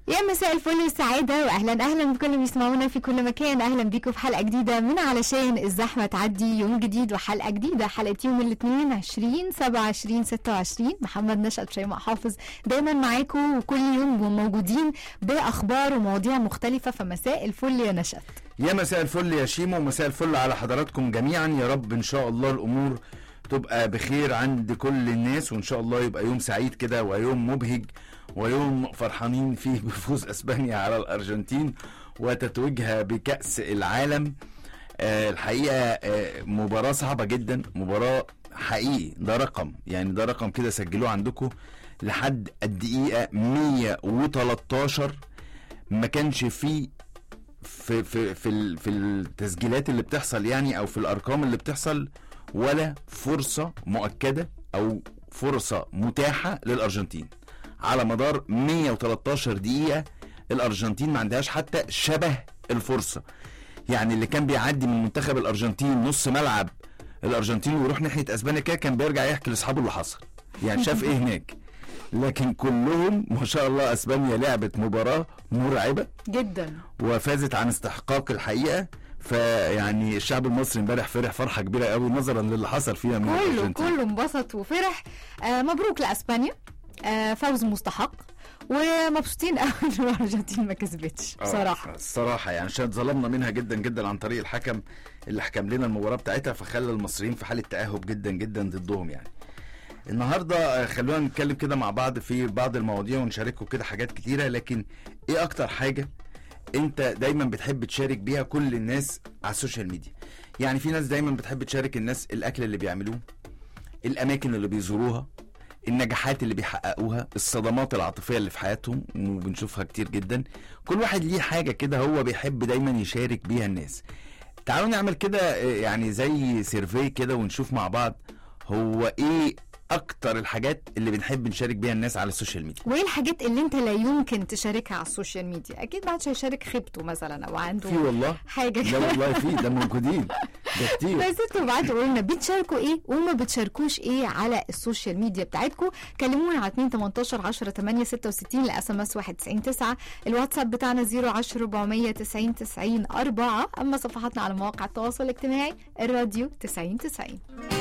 يا مساء الفل والسعادة، واهلا بكل اللي بيسمعونا في كل مكان. اهلا بيكم في حلقة جديدة من علشان الزحمة تعدي، يوم جديد وحلقة جديدة، حلقة يوم الاثنين 20/7/2026. محمد نشأت شيماء حافظ دايما معاكم وكل يوم موجودين باخبار ومواضيع مختلفة. فمساء الفل يا نشأت. يا مساء الفل يا شيمو، ومساء الفل على حضراتكم جميعا. يا رب ان شاء الله الامور تبقى بخير عند كل الناس، وان شاء الله يبقى يوم سعيد كده ويوم مبهج ويوم فرحانين فيه بفوز اسبانيا على الارجنتين وتتويجها بكأس العالم. الحقيقة مباراة صعبة جدا، مباراة حقيقي. ده رقم كده سجلوه عندكم لحد الدقيقة 113 ما كانش فيه في التسجيلات اللي بتحصل يعني، او في الارقام اللي بتحصل، ولا فرصة مؤكدة او فرصة متاحة للارجنتين. على مدار 113 دقيقة الارجنتين ما عندهاش حتى شبه الفرصة. يعني اللي كان بيعدي من منتخب الارجنتين نص ملعب الارجنتين ويروح ناحية اسبانيا كده كان بيرجع يحكي لاصحابه اللي حصل، يعني شاف ايه هناك. لكن كلهم ما شاء الله اسبانيا لعبت مباراة مرعبة جدا وفازت عن استحقاق الحقيقة. فيعني الشعب المصري امبارح فرح فرحة كبيرة قوي نظرا للي حصل فيها من الارجنتين. كله انبسط وفرح. مبروك لاسبانيا، فوز مستحق، ومبسوطين قوي ان الارجنتين ما كسبتش بصراحه. الصراحه يعني عشان ظلمنا منها جدا جدا عن طريق الحكم اللي حكم لنا المباراه بتاعتها، فخلى المصريين في حاله تاهب جدا جدا ضدهم. يعني النهارده خلونا نتكلم كده مع بعض في بعض المواضيع ونشارككم كده حاجات كتيره. لكن ايه اكتر حاجه انت دايما بتحب تشارك بيها كل الناس على السوشيال ميديا؟ يعني في ناس دايما بتحب تشارك الناس الاكل اللي بيعملوه، الاماكن اللي بيزوروها، النجاحات اللي بيحققوها، الصدمات العاطفية اللي في حياتهم، وبنشوفها كتير جدا. كل واحد ليه حاجة كده هو بيحب دايما يشارك بيها الناس. تعالوا نعمل كده يعني زي سيرفي كده ونشوف مع بعض هو ايه اكتر الحاجات اللي بنحب نشارك بيها الناس على السوشيال ميديا، وايه الحاجات اللي انت لا يمكن تشاركها على السوشيال ميديا. اكيد بعد هيشارك خيبته مثلا او عنده في والله حاجه. لا والله في ده موجودين ده كتير. بس انتوا بعتوا قولنا بتشاركوا ايه وما بتشاركوش ايه على السوشيال ميديا بتاعتكم. كلمونا على 218-10-8-66، الاس ام اس 199، الواتساب بتاعنا 010-490-90-4، اما صفحاتنا على مواقع التواصل الاجتماعي الراديو 9090.